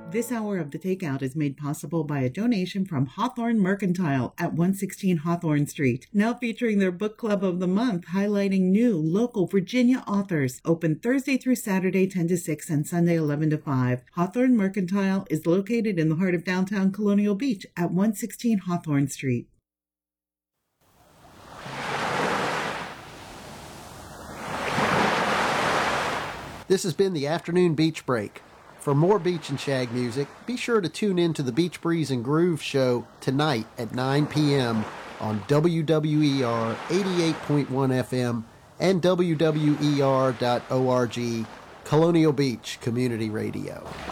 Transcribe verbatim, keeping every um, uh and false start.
This hour of The Takeout is made possible by a donation from Hawthorne Mercantile at one sixteen Hawthorne Street, now featuring their book club of the month, highlighting new local Virginia authors. Open Thursday through Saturday ten to six and Sunday eleven to five. Hawthorne Mercantile is located in the heart of downtown Colonial Beach at one sixteen Hawthorne Street. This has been the Afternoon Beach Break. For more Beach and Shag music, be sure to tune in to the Beach Breeze and Groove show tonight at nine p.m. on W W E R eighty-eight point one F M and W W E R dot org, Colonial Beach Community Radio.